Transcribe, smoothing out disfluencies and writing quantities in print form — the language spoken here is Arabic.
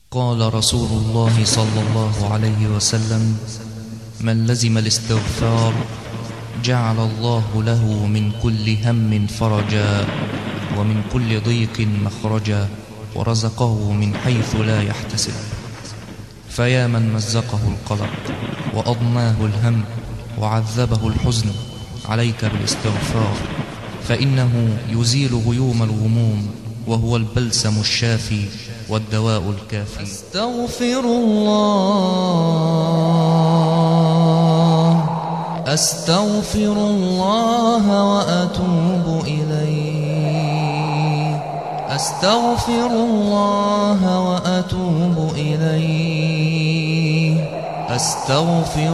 قال رسول الله صلى الله عليه وسلم: من لزم الاستغفار جعل الله له من كل هم فرجا، ومن كل ضيق مخرجا، ورزقه من حيث لا يحتسب. فيا من مزقه القلق وأضناه الهم وعذبه الحزن، عليك بالاستغفار، فإنه يزيل غيوم الغموم، وهو البلسم الشافي والدواء الكافي. أستغفر الله أستغفر الله وأتوب إليه، أستغفر الله وأتوب إليه، أستغفر